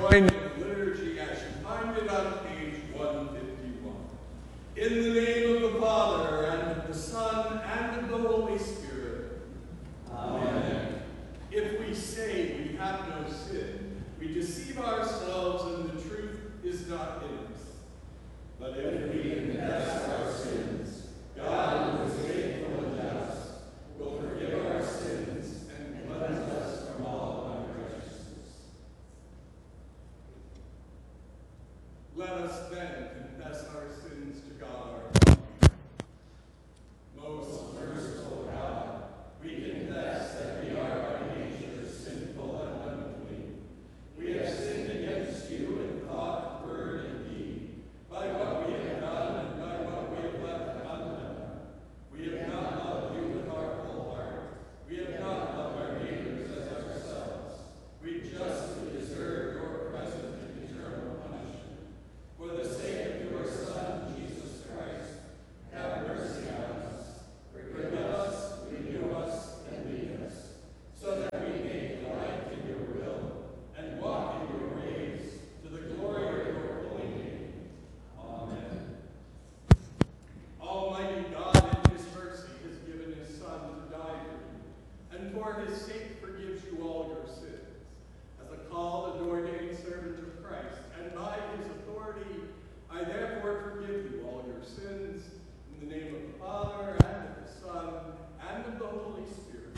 join the liturgy as you find it on page 151. In the name of the Father, and of the Son, and of the Holy Spirit. Amen. If we say we have no sin, we deceive ourselves and the truth is not in us. But if we confess our sins, God, who is faithful and just, will forgive our sins and cleanse us from all unrighteousness. Let us then